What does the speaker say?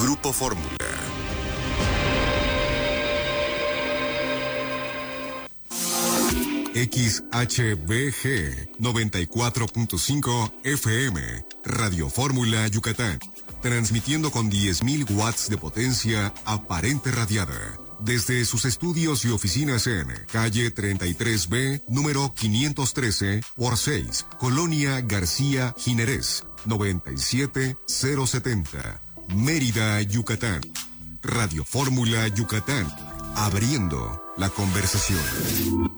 Grupo Fórmula. XHBG 94.5 FM, Radio Fórmula Yucatán, transmitiendo con 10.000 watts de potencia aparente radiada, desde sus estudios y oficinas en calle 33B, número 513 por 6, Colonia García Jiménez, 97070, Mérida, Yucatán. Radio Fórmula Yucatán, abriendo la conversación.